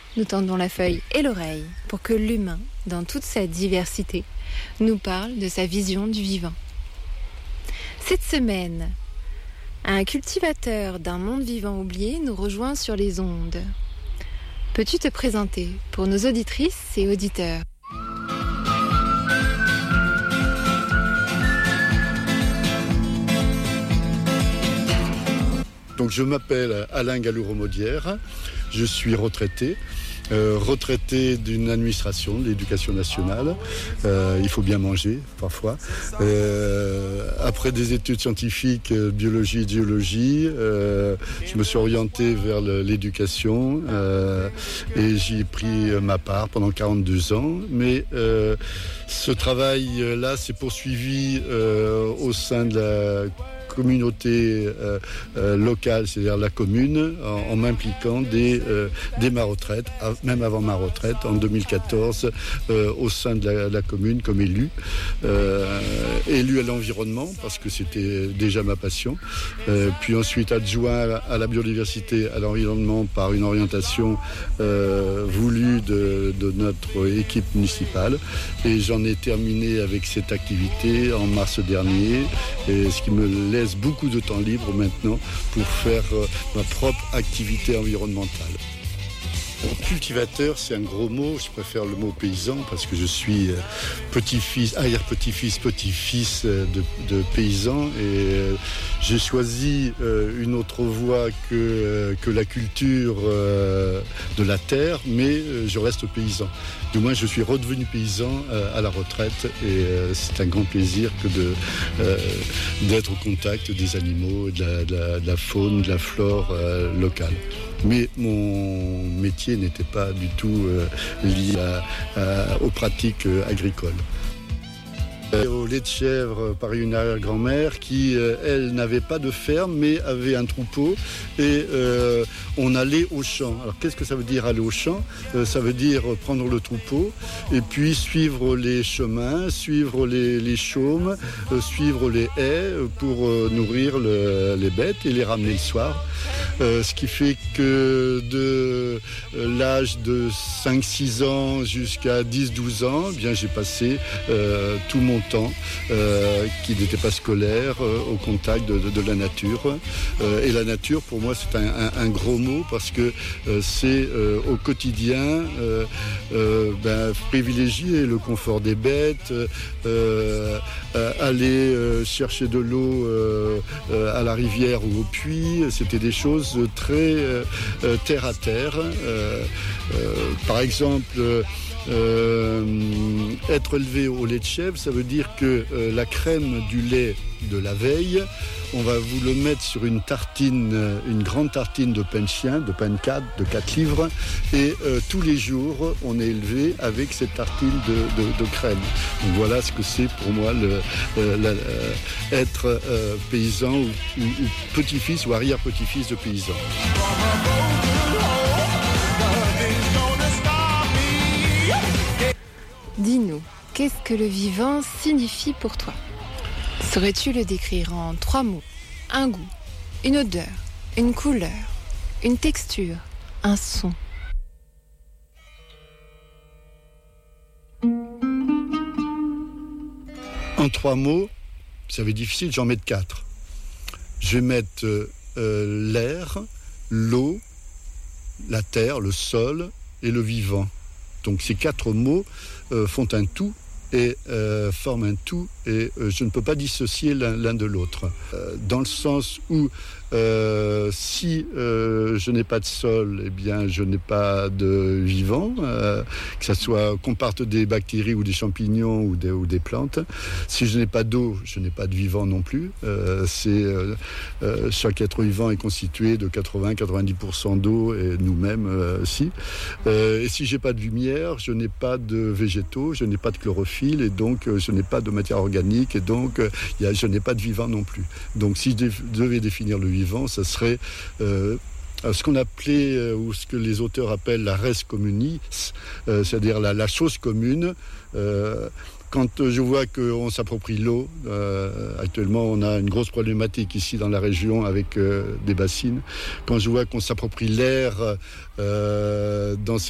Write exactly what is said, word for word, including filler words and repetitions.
nous tendons la feuille et l'oreille pour que l'humain, dans toute sa diversité, nous parle de sa vision du vivant. Cette semaine, un cultivateur d'un monde vivant oublié nous rejoint sur les ondes. Peux-tu te présenter pour nos auditrices et auditeurs ? Donc je m'appelle Alain Gallourou-Maudière, je suis retraité, euh, retraité d'une administration, de l'éducation nationale. Euh, il faut bien manger parfois. Euh, après des études scientifiques, euh, biologie et géologie, euh, je me suis orienté vers le, l'éducation euh, et j'y ai pris ma part pendant quarante-deux ans. Mais euh, ce travail-là s'est poursuivi euh, au sein de la communauté euh, euh, locale, c'est-à-dire la commune, en, en m'impliquant dès, euh, dès ma retraite, même avant ma retraite, en deux mille quatorze, euh, au sein de la, la commune comme élu. Euh, élu à l'environnement, parce que c'était déjà ma passion. Euh, puis ensuite adjoint à la, à la biodiversité, à l'environnement, par une orientation euh, voulue de, de notre équipe municipale. Et j'en ai terminé avec cette activité en mars dernier, et ce qui me laisse beaucoup de temps libre maintenant pour faire euh, ma propre activité environnementale. Cultivateur, c'est un gros mot. Je préfère le mot paysan parce que je suis petit-fils, arrière-petit-fils, petit-fils de, de paysan et j'ai choisi une autre voie que, que la culture de la terre, mais je reste paysan. Du moins, je suis redevenu paysan à la retraite et c'est un grand plaisir que de, d'être au contact des animaux, de la, de la, de la faune, de la flore locale. Mais mon métier n'était pas du tout euh, lié à, à, aux pratiques euh, agricoles. Euh, au lait de chèvre par une arrière-grand-mère qui, euh, elle, n'avait pas de ferme, mais avait un troupeau et euh, on allait au champ. Alors, qu'est-ce que ça veut dire aller au champ ? euh, Ça veut dire prendre le troupeau et puis suivre les chemins, suivre les, les chaumes, euh, suivre les haies pour euh, nourrir le, les bêtes et les ramener le soir. Euh, ce qui fait que de euh, l'âge de cinq six ans jusqu'à dix douze ans, eh bien, j'ai passé euh, tout mon temps euh, qui n'était pas scolaire euh, au contact de, de, de la nature. Euh, et la nature, pour moi, c'est un, un, un gros mot parce que euh, c'est euh, au quotidien euh, euh, ben, privilégier le confort des bêtes, euh, euh, aller euh, chercher de l'eau euh, euh, à la rivière ou au puits. C'était des choses très euh, euh, terre à terre. Euh, euh, par exemple, euh, être élevé au lait de chèvre, ça veut dire que euh, la crème du lait de la veille, on va vous le mettre sur une tartine, une grande tartine de pain de chien, de pain de quatre, de quatre livres, et euh, tous les jours, on est élevé avec cette tartine de, de, de crème. Donc voilà ce que c'est pour moi le, euh, la, euh, être euh, paysan ou, ou, ou petit-fils ou arrière-petit-fils de paysan. Dis-nous, qu'est-ce que le vivant signifie pour toi ? Saurais-tu le décrire en trois mots ? Un goût, une odeur, une couleur, une texture, un son. En trois mots, ça va être difficile, j'en mets quatre. Je vais mettre euh, l'air, l'eau, la terre, le sol et le vivant. Donc ces quatre mots euh, font un tout et euh, forment un tout et euh, je ne peux pas dissocier l'un, l'un de l'autre. Euh, dans le sens où euh, si euh, je n'ai pas de sol, eh bien je n'ai pas de vivant, euh, que ça soit qu'on parte des bactéries ou des champignons ou des, ou des plantes. Si je n'ai pas d'eau, je n'ai pas de vivant non plus. Euh, c'est, euh, euh, chaque être vivant est constitué de quatre-vingts à quatre-vingt-dix pour cent d'eau et nous-mêmes euh, aussi. Euh, et si j'ai pas de lumière, je n'ai pas de végétaux, je n'ai pas de chlorophylle et donc euh, je n'ai pas de matière organique et donc euh, y a, je n'ai pas de vivant non plus. Donc si je devais définir le vivant, ça serait euh, ce qu'on appelait, euh, ou ce que les auteurs appellent la res communis, euh, c'est-à-dire la, la chose commune. Euh, Quand je vois qu'on s'approprie l'eau, euh, actuellement on a une grosse problématique ici dans la région avec euh, des bassines. Quand je vois qu'on s'approprie l'air euh, dans